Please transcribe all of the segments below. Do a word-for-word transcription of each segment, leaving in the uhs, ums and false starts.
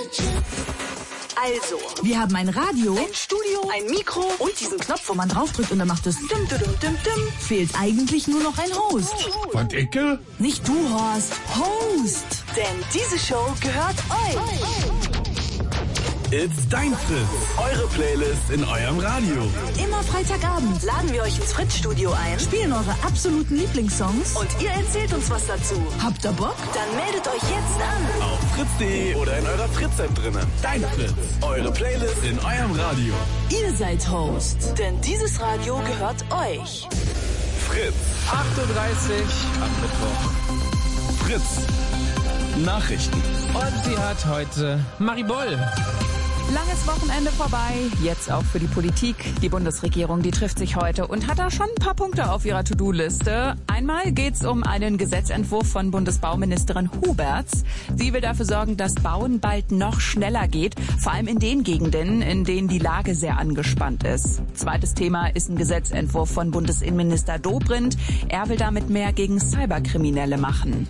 Also, wir haben ein Radio, ein Studio, ein Mikro und diesen Knopf, wo man draufdrückt und dann macht es dim, dim, dim, dim. Fehlt eigentlich nur noch ein Host. Und Icke? Nicht du, Horst. Host. Denn diese Show gehört euch. It's dein Fritz. Eure Playlist in eurem Radio. Immer Freitagabend laden wir euch ins Fritz-Studio ein, spielen eure absoluten Lieblingssongs und ihr erzählt uns was dazu. Habt ihr Bock? Dann meldet euch jetzt an. Auf fritz punkt de oder in eurer Fritz-App drinnen. Dein Fritz. Eure Playlist in eurem Radio. Ihr seid Host, denn dieses Radio gehört euch. Fritz. acht Uhr dreißig am Mittwoch. Fritz. Nachrichten. Und sie hat heute Mariboll. Langes Wochenende vorbei, jetzt auch für die Politik. Die Bundesregierung, die trifft sich heute und hat da schon ein paar Punkte auf ihrer To-Do-Liste. Einmal geht's um einen Gesetzentwurf von Bundesbauministerin Huberts. Sie will dafür sorgen, dass Bauen bald noch schneller geht, vor allem in den Gegenden, in denen die Lage sehr angespannt ist. Zweites Thema ist ein Gesetzentwurf von Bundesinnenminister Dobrindt. Er will damit mehr gegen Cyberkriminelle machen.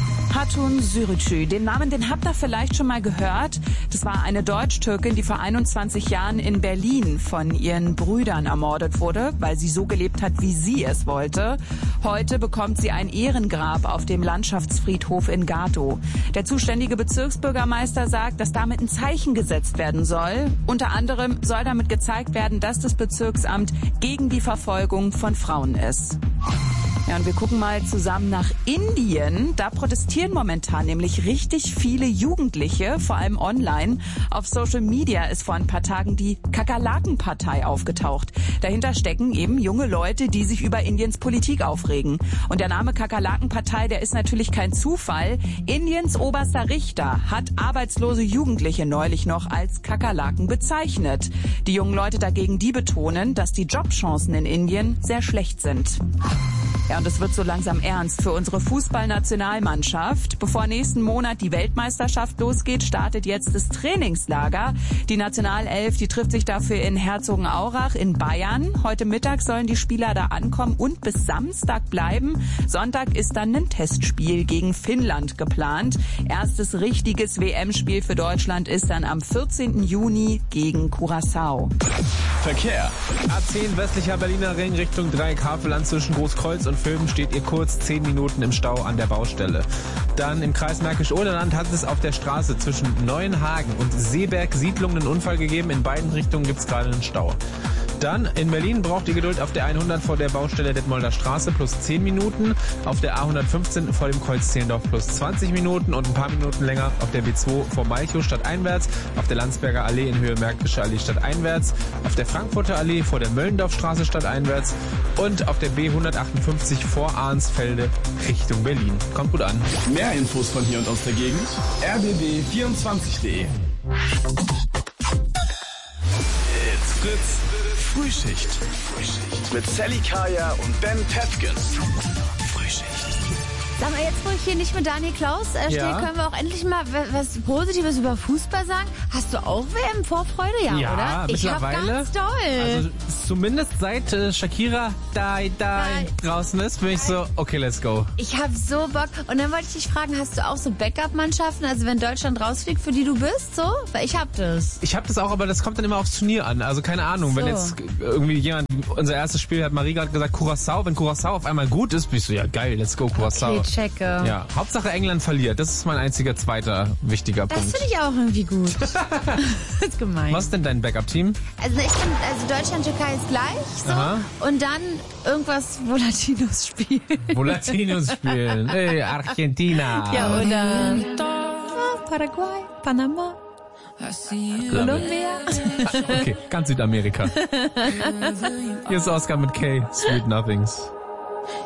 Hatun Sürücü, den Namen, den habt ihr vielleicht schon mal gehört. Das war eine Deutsch-Türkin, die vor einundzwanzig Jahren in Berlin von ihren Brüdern ermordet wurde, weil sie so gelebt hat, wie sie es wollte. Heute bekommt sie ein Ehrengrab auf dem Landschaftsfriedhof in Gatow. Der zuständige Bezirksbürgermeister sagt, dass damit ein Zeichen gesetzt werden soll. Unter anderem soll damit gezeigt werden, dass das Bezirksamt gegen die Verfolgung von Frauen ist. Ja, und wir gucken mal zusammen nach Indien. Da protestieren momentan nämlich richtig viele Jugendliche, vor allem online. Auf Social Media ist vor ein paar Tagen die Kakerlaken-Partei aufgetaucht. Dahinter stecken eben junge Leute, die sich über Indiens Politik aufregen. Und der Name Kakerlaken-Partei, der ist natürlich kein Zufall. Indiens oberster Richter hat arbeitslose Jugendliche neulich noch als Kakerlaken bezeichnet. Die jungen Leute dagegen, die betonen, dass die Jobchancen in Indien sehr schlecht sind. Ja, und es wird so langsam ernst für unsere Fußballnationalmannschaft. Bevor nächsten Monat die Weltmeisterschaft losgeht, startet jetzt das Trainingslager. Die Nationalelf, die trifft sich dafür in Herzogenaurach in Bayern. Heute Mittag sollen die Spieler da ankommen und bis Samstag bleiben. Sonntag ist dann ein Testspiel gegen Finnland geplant. Erstes richtiges W M-Spiel für Deutschland ist dann am vierzehnten Juni gegen Curaçao. Verkehr. A zehn westlicher Berliner Ring Richtung Dreieckhavelland zwischen Großkreuz und Vöben steht ihr kurz zehn Minuten im Stau an der Baustelle. Dann im Kreis Märkisch-Oderland hat es auf der Straße zwischen Neuenhagen und Seeberg-Siedlung einen Unfall gegeben. In beiden Richtungen gibt es gerade einen Stau. Dann in Berlin braucht ihr Geduld auf der hundert vor der Baustelle Detmolder Straße plus zehn Minuten, auf der A hundertfünfzehn vor dem Kreuz Zehlendorf plus zwanzig Minuten und ein paar Minuten länger auf der B zwei vor Malchow stadteinwärts, auf der Landsberger Allee in Höhe Märkische Allee stadteinwärts, auf der Frankfurter Allee vor der Möllendorfstraße stadteinwärts und auf der B hundertachtundfünfzig vor Arnsfelde Richtung Berlin. Kommt gut an. Mehr Infos von hier und aus der Gegend. r b b vierundzwanzig punkt de. It's Fritz. Frühschicht. Frühschicht. Mit Sally Kaya und Ben Tefkens. Frühschicht. Sag mal, jetzt wo ich hier nicht mit Daniel Klaus äh, stehe, Ja. können wir auch endlich mal was Positives über Fußball sagen. Hast du auch W M-Vorfreude? Ja, Ja, oder? Ich hab mittlerweile. ganz doll. Also zumindest seit äh, Shakira die, die Nein. draußen ist, bin ich so, okay, let's go. Ich hab so Bock. Und dann wollte ich dich fragen, hast du auch so Backup-Mannschaften, also wenn Deutschland rausfliegt, für die du bist, so? Weil ich hab das. Ich habe das auch, aber das kommt dann immer aufs Turnier an. Also keine Ahnung, So. wenn jetzt irgendwie jemand, unser erstes Spiel hat Marie gerade gesagt, Curaçao, wenn Curaçao auf einmal gut ist, bin ich so, ja geil, let's go Curaçao. Okay, checke. Ja, Hauptsache England verliert. Das ist mein einziger zweiter wichtiger Das Punkt. finde ich auch irgendwie gut. Das ist gemein. Was ist denn dein Backup-Team? Also ich finde, also Deutschland, Türkei ist gleich so. Aha. Und dann irgendwas, wo Latinos spielen. Wo Latinos spielen. Ey, Argentina. Ja, oder Paraguay, Panama, Kolumbia. Okay, ganz Südamerika. Hier ist Oscar mit K. Sweet Nothings.